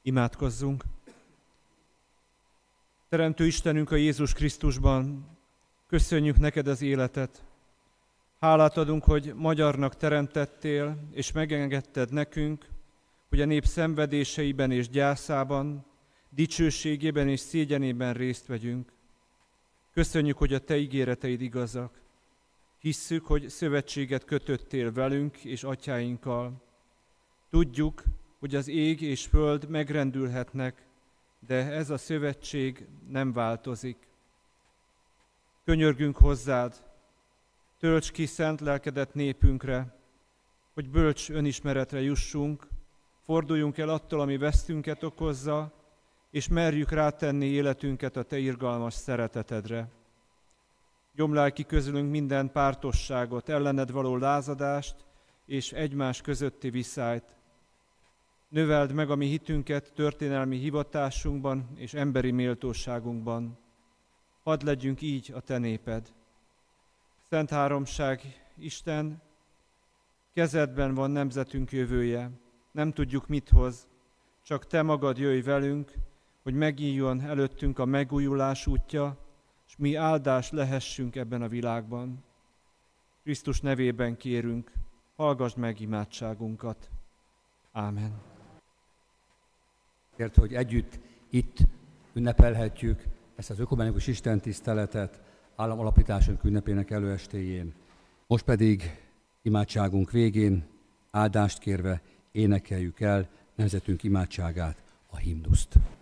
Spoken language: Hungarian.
Imádkozzunk! Teremtő Istenünk a Jézus Krisztusban, köszönjük neked az életet. Hálát adunk, hogy magyarnak teremtettél, és megengedted nekünk, hogy a nép szenvedéseiben és gyászában, dicsőségében és szégyenében részt vegyünk. Köszönjük, hogy a te ígéreteid igazak. Hisszük, hogy szövetséget kötöttél velünk és atyáinkkal. Tudjuk, hogy az ég és föld megrendülhetnek, de ez a szövetség nem változik. Könyörgünk hozzád, tölts ki szent lelkedet népünkre, hogy bölcs önismeretre jussunk, forduljunk el attól, ami vesztünket okozza, és merjük rátenni életünket a te irgalmas szeretetedre. Gyomlálj ki közülünk minden pártosságot, ellened való lázadást és egymás közötti viszályt. Növeld meg a mi hitünket történelmi hivatásunkban és emberi méltóságunkban. Hadd legyünk így a te néped. Szent Háromság, Isten, kezedben van nemzetünk jövője. Nem tudjuk, mit hoz, csak te magad jöjj velünk, hogy megnyíljon előttünk a megújulás útja, és mi áldás lehessünk ebben a világban. Krisztus nevében kérünk, hallgass meg imádságunkat. Ámen. Ért, hogy együtt itt ünnepelhetjük ezt az ökumenikus istentiszteletet államalapításunk ünnepének előestéjén. Most pedig imádságunk végén áldást kérve énekeljük el nemzetünk imádságát, a himnuszt.